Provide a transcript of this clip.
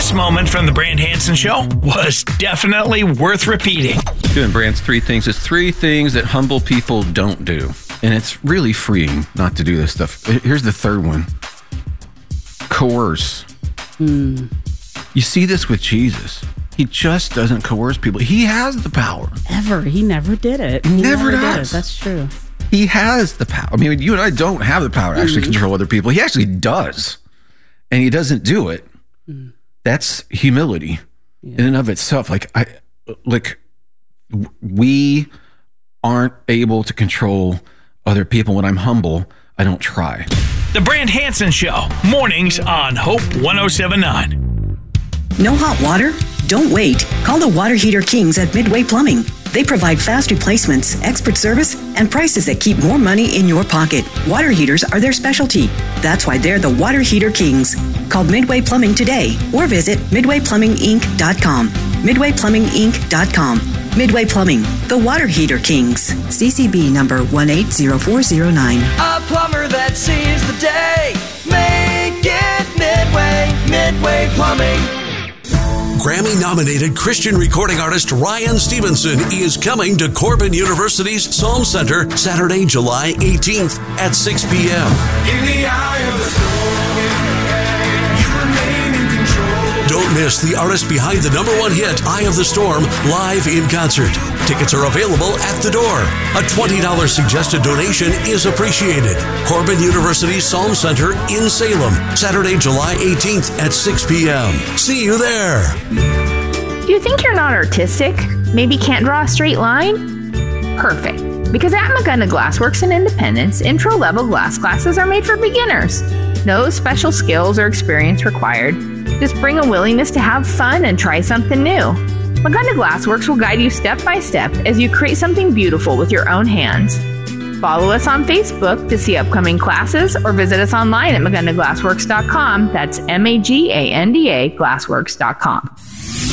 This moment from the Brand Hansen Show was definitely worth repeating. Doing Brand's 3 things. It's 3 things that humble people don't do. And it's really freeing not to do this stuff. Here's the third one. Coerce. You see this with Jesus. He just doesn't coerce people. He has the power. He never did it. He never does. That's true. He has the power. I mean, you and I don't have the power to actually control other people. He actually does. And he doesn't do it. That's humility in and of itself. We aren't able to control other people. When I'm humble, I don't try. The Brand Hansen Show, mornings on Hope 107.9. No hot water? Don't wait. Call the Water Heater Kings at Midway Plumbing. They provide fast replacements, expert service, and prices that keep more money in your pocket. Water heaters are their specialty. That's why they're the Water Heater Kings. Call Midway Plumbing today or visit MidwayPlumbingInc.com. MidwayPlumbingInc.com. Midway Plumbing, the Water Heater Kings. CCB number 180409. A plumber that sees the day. Make it Midway Plumbing. Grammy-nominated Christian recording artist Ryan Stevenson is coming to Corbin University's Psalm Center Saturday, July 18th at 6 p.m. In the eye of the storm, you remain in control. Don't miss the artist behind the #1 hit, Eye of the Storm, live in concert. Tickets are available at the door. A $20 suggested donation is appreciated. Corbin University Psalm Center in Salem, Saturday, July 18th at 6 p.m. See you there. Do you think you're not artistic? Maybe can't draw a straight line? Perfect. Because at McGunna Glassworks in Independence, intro-level glass classes are made for beginners. No special skills or experience required. Just bring a willingness to have fun and try something new. McGunna Glassworks will guide you step by step as you create something beautiful with your own hands. Follow us on Facebook to see upcoming classes or visit us online at McGundaGlassworks.com. That's MAGANDA Glassworks.com.